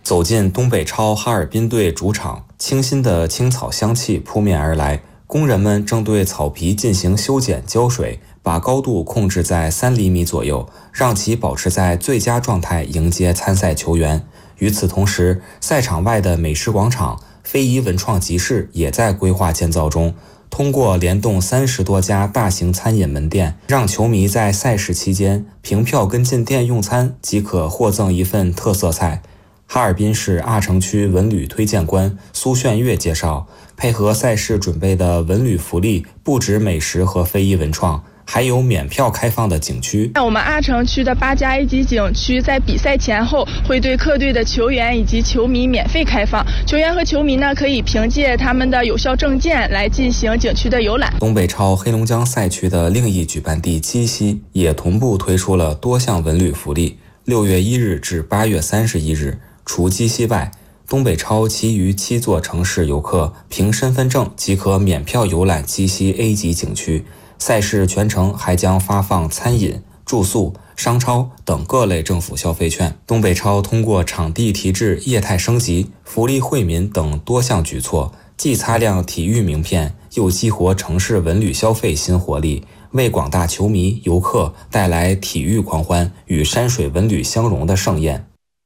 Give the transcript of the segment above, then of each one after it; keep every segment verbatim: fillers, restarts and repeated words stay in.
走进东北超哈尔滨队主场，清新的青草香气扑面而来，工人们正对草皮进行修剪浇水，把高度控制在三厘米左右，让其保持在最佳状态迎接参赛球员。与此同时，赛场外的美食广场非遗文创集市也在规划建造中，通过联动三十多家大型餐饮门店，让球迷在赛事期间凭票跟进店用餐即可获赠一份特色菜。哈尔滨市阿城区文旅推荐官苏炫月介绍，配合赛事准备的文旅福利不止美食和非遗文创，还有免票开放的景区。 我们阿城区的八家 A 级景区在比赛前后会对客队的球员以及球迷免费开放，球员和球迷呢可以凭借他们的有效证件来进行景区的游览。 东北超黑龙江赛区的另一举办地鸡西也同步推出了多项文旅福利，六月一日至八月三十一日，除鸡西外，东北超其余七座城市游客凭身份证即可免票游览鸡西 A 级景区。赛事全程还将发放餐饮、住宿、商超等各类政府消费券。东北超通过场地提质、业态升级、福利惠民等多项举措，既擦亮体育名片，又激活城市文旅消费新活力，为广大球迷、游客带来体育狂欢与山水文旅相融的盛宴。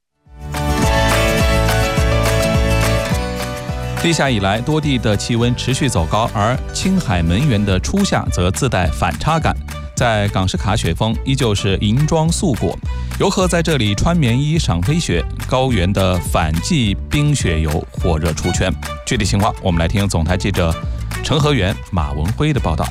立夏以来，多地的气温持续走高，而青海门源的初夏则自带反差感。在港士卡雪峰依旧是银装素裹，游客在这里穿棉衣赏飞雪，高原的反季冰雪游火热出圈。具体情况，我们来听总台记者陈和元、马文辉的报道。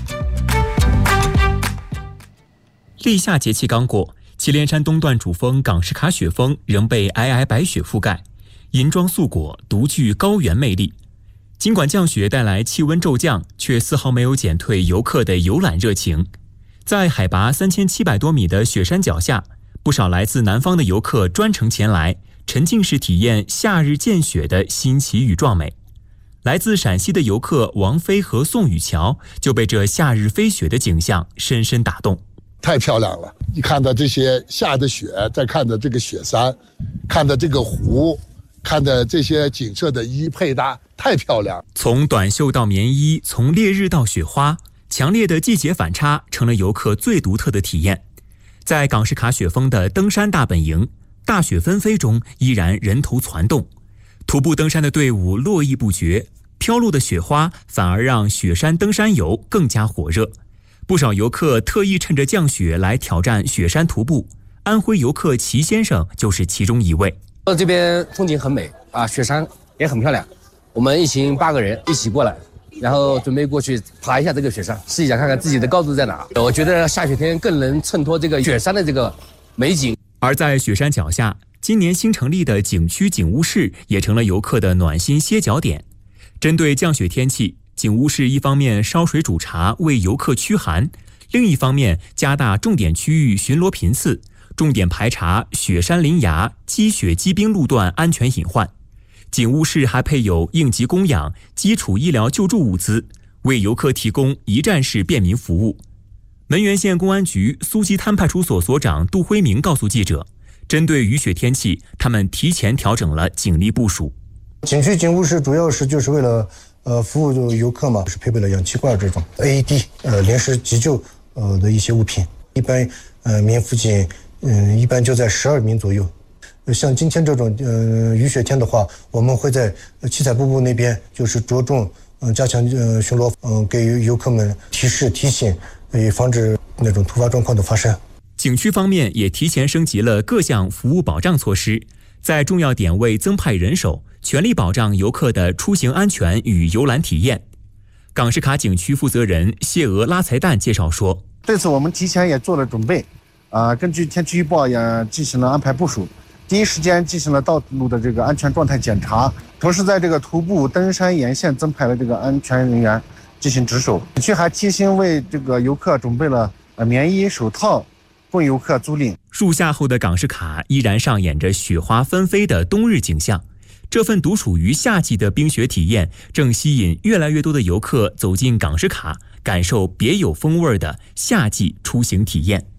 立夏节气刚过，祁连山东段主峰港士卡雪峰仍被皑皑白雪覆盖，银装素裹，独具高原魅力。尽管降雪带来气温骤降，却丝毫没有减退游客的游览热情。在海拔三千七百多米的雪山脚下，不少来自南方的游客专程前来，沉浸式体验夏日见雪的新奇与壮美。来自陕西的游客王飞和宋雨桥就被这夏日飞雪的景象深深打动。 太漂亮了！你看到这些下的雪，再看到这个雪山，看到这个湖，看到这些景色的衣配搭，太漂亮。 从短袖到棉衣，从烈日到雪花，强烈的季节反差成了游客最独特的体验。在港士卡雪峰的登山大本营，大雪纷飞中依然人头攒动，徒步登山的队伍络绎不绝，飘落的雪花反而让雪山登山游更加火热。不少游客特意趁着降雪来挑战雪山徒步，安徽游客齐先生就是其中一位。 这边风景很美啊，雪山也很漂亮，我们一行八个人一起过来，然后准备过去爬一下这个雪山，试一下看看自己的高度在哪。我觉得下雪天更能衬托这个雪山的这个美景。 而在雪山脚下，今年新成立的景区景物室也成了游客的暖心歇脚点。针对降雪天气，景物室一方面烧水煮茶为游客驱寒，另一方面加大重点区域巡逻频次，重点排查雪山林崖、积雪积冰路段安全隐患。景物室还配有应急供氧、基础医疗救助物资，为游客提供一站式便民服务。门源县公安局苏溪滩派出所所长杜辉明告诉记者，针对雨雪天气，他们提前调整了警力部署。 景区警务室主要是就是为了呃服务游客嘛，是配备了氧气罐这种 A E D 呃临时急救呃的一些物品。一般呃民附近嗯、呃、一般就在十二名左右。像今天这种呃雨雪天的话，我们会在七彩瀑布那边就是着重嗯、呃、加强呃巡逻，嗯、呃、给游客们提示提醒，以防止那种突发状况的发生。 景区方面也提前升级了各项服务保障措施，在重要点位增派人手，全力保障游客的出行安全与游览体验。港士卡景区负责人谢俄拉财蛋介绍说， 这次我们提前也做了准备，啊，根据天气预报也进行了安排部署，第一时间进行了道路的这个安全状态检查，同时在这个徒步登山沿线增派了这个安全人员进行值守。景区还贴心为这个游客准备了呃棉衣、手套，供游客租赁。 入夏后的港士卡依然上演着雪花纷飞的冬日景象，这份独属于夏季的冰雪体验正吸引越来越多的游客走进港士卡，感受别有风味的夏季出行体验。